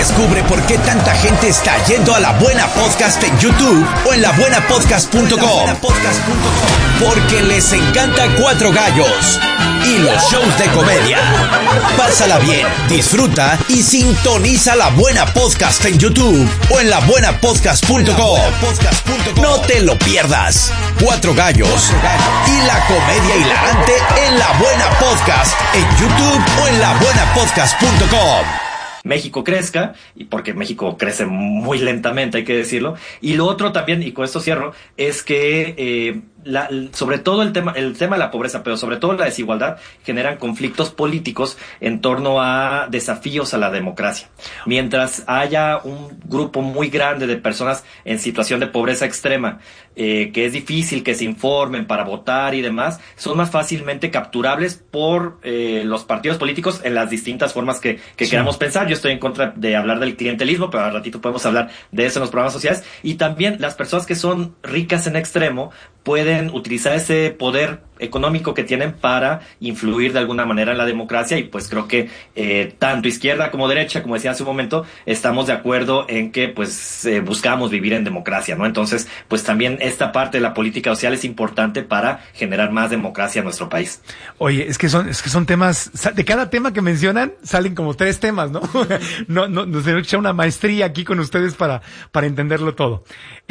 Descubre por qué tanta gente está yendo a La Buena Podcast en YouTube o en labuenapodcast.com. Porque les encanta Cuatro Gallos y los shows de comedia. Pásala bien, disfruta y sintoniza La Buena Podcast en YouTube o en labuenapodcast.com. No te lo pierdas. Cuatro Gallos y la comedia hilarante en La Buena Podcast en YouTube o en labuenapodcast.com. México crezca, y porque México crece muy lentamente, hay que decirlo. Y lo otro también, y con esto cierro, es que sobre todo el tema de la pobreza, pero sobre todo la desigualdad, generan conflictos políticos en torno a desafíos a la democracia. Mientras haya un grupo muy grande de personas en situación de pobreza extrema, que es difícil que se informen para votar y demás, son más fácilmente capturables por los partidos políticos en las distintas formas que queramos pensar. Yo estoy en contra de hablar del clientelismo, pero al ratito podemos hablar de eso en los programas sociales. Y también las personas que son ricas en extremo pueden utilizar ese poder económico que tienen para influir de alguna manera en la democracia, y pues creo que tanto izquierda como derecha, como decía hace un momento, estamos de acuerdo en que pues buscamos vivir en democracia, ¿no? Entonces, pues también esta parte de la política social es importante para generar más democracia en nuestro país. Oye, es que son temas, de cada tema que mencionan salen como 3 temas, ¿no? Nos tenemos que echar una maestría aquí con ustedes para entenderlo todo.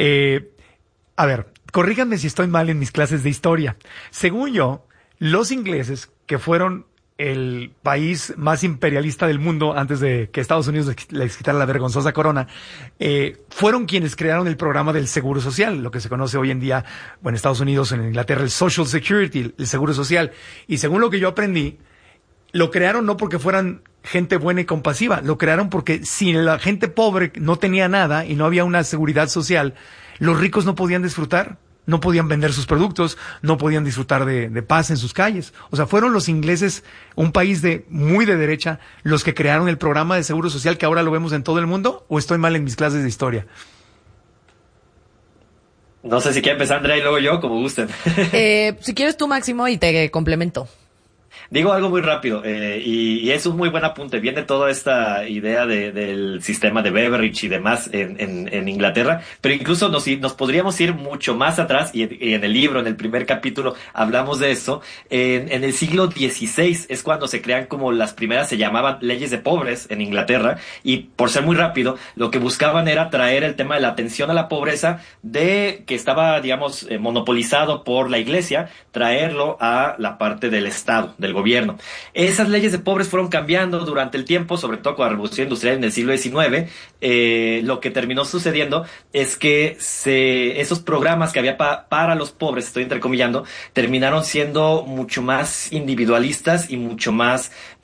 A ver, corríganme si estoy mal en mis clases de historia. Según yo, los ingleses, que fueron el país más imperialista del mundo antes de que Estados Unidos les quitara la vergonzosa corona, fueron quienes crearon el programa del Seguro Social, lo que se conoce hoy en día, bueno, en Estados Unidos, en Inglaterra, el Social Security, el Seguro Social. Y según lo que yo aprendí, lo crearon no porque fueran gente buena y compasiva, lo crearon porque si la gente pobre no tenía nada y no había una seguridad social, los ricos no podían disfrutar, no podían vender sus productos, no podían disfrutar de paz en sus calles. O sea, fueron los ingleses, un país muy de derecha, los que crearon el programa de seguro social que ahora lo vemos en todo el mundo, ¿o estoy mal en mis clases de historia? No sé si quiere empezar Andrea y luego yo, como gusten. Si quieres tú, Máximo, y te complemento. Digo algo muy rápido, y es un muy buen apunte. Viene toda esta idea del sistema de Beveridge y demás en Inglaterra, pero incluso nos podríamos ir mucho más atrás, y en el libro, en el primer capítulo, hablamos de eso. En el siglo XVI es cuando se crean como las primeras, se llamaban leyes de pobres en Inglaterra, y por ser muy rápido, lo que buscaban era traer el tema de la atención a la pobreza, que estaba, digamos, monopolizado por la iglesia, traerlo a la parte del Estado, del gobierno. Esas leyes de pobres fueron cambiando durante el tiempo, sobre todo con la revolución industrial en el siglo XIX. Lo que terminó sucediendo es que esos programas que había para los pobres, estoy entrecomillando, terminaron siendo mucho más individualistas y mucho más,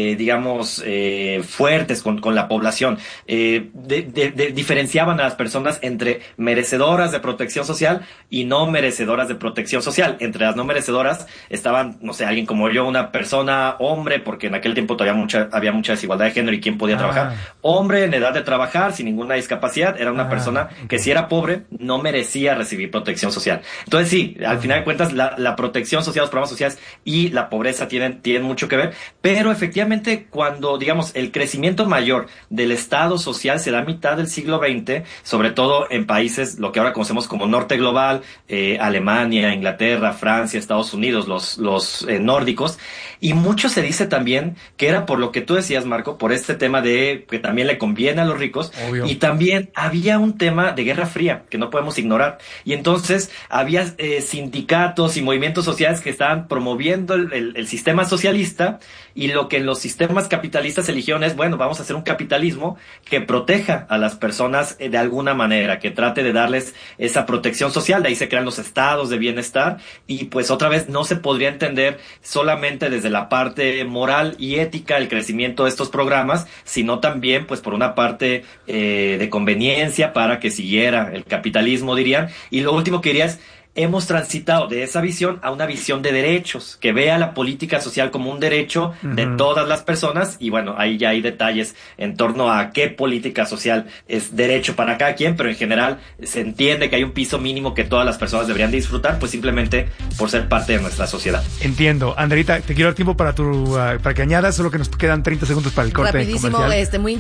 fuertes con la población. Diferenciaban a las personas entre merecedoras de protección social y no merecedoras de protección social. Entre las no merecedoras estaban, no sé, alguien como yo, una persona, hombre, porque en aquel tiempo todavía había mucha desigualdad de género y quién podía trabajar. Hombre en edad de trabajar, sin ninguna discapacidad, era una persona que si era pobre, no merecía recibir protección social. Entonces sí, al final de cuentas, la protección social, los programas sociales y la pobreza tienen mucho que ver, pero efectivamente cuando, digamos, el crecimiento mayor del Estado social se da a mitad del siglo XX, sobre todo en países, lo que ahora conocemos como norte global, Alemania, Inglaterra, Francia, Estados Unidos, los nórdicos. Y mucho se dice también que era por lo que tú decías, Marco, por este tema de que también le conviene a los ricos. Obvio. Y también había un tema de Guerra Fría que no podemos ignorar. Y entonces había sindicatos y movimientos sociales que estaban promoviendo el sistema socialista, y lo que en los sistemas capitalistas eligieron es, bueno, vamos a hacer un capitalismo que proteja a las personas de alguna manera, que trate de darles esa protección social. De ahí se crean los estados de bienestar, y pues otra vez no se podría entender solamente desde la parte moral y ética el crecimiento de estos programas, sino también pues por una parte de conveniencia para que siguiera el capitalismo, dirían. Y lo último que diría es, hemos transitado de esa visión a una visión de derechos, que vea la política social como un derecho de todas las personas, y bueno, ahí ya hay detalles en torno a qué política social es derecho para cada quien, pero en general se entiende que hay un piso mínimo que todas las personas deberían disfrutar, pues simplemente por ser parte de nuestra sociedad. Entiendo. Andreita, te quiero dar tiempo para que añadas, solo que nos quedan 30 segundos para el corte rapidísimo, comercial. Muy